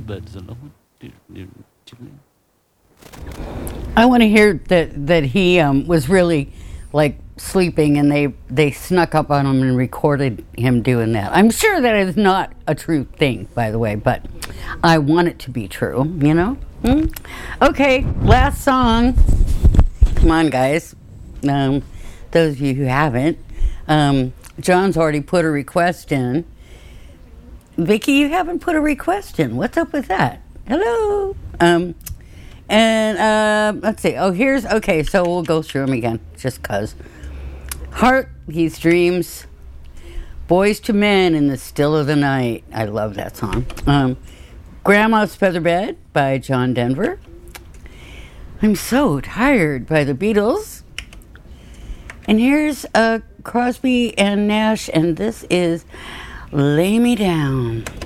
bed alone. I want to hear that he was really like sleeping, and they snuck up on him and recorded him doing that. I'm sure that is not a true thing, by the way, but I want it to be true. You know. Okay, last song. Come on, guys. Those of you who haven't, John's already put a request in. Vicky, you haven't put a request in. What's up with that? Hello. Let's see. Okay, so we'll go through them again, just cause. Heart, These Dreams, Boys to Men in the Still of the Night. I love that song. Grandma's Featherbed by John Denver. I'm So Tired by the Beatles. And here's Crosby and Nash, and this is Lay Me Down.